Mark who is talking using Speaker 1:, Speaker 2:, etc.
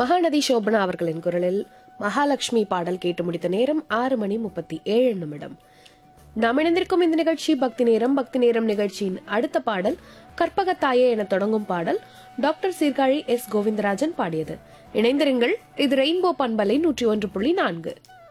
Speaker 1: மகாநதி சோபனா அவர்களின் குரலில் மகாலட்சுமி பாடல் கேட்டு முடித்த நேரம் 6:37. நாம் இணைந்திருக்கும் இந்த நிகழ்ச்சி பக்தி நேரம் நிகழ்ச்சியின் அடுத்த பாடல் கற்பகத்தாயே என தொடங்கும் பாடல் டாக்டர் சீர்காழி எஸ் கோவிந்தராஜன் பாடியது. இணைந்திருங்கள், இது ரெயின்போ பண்பலை 101.4.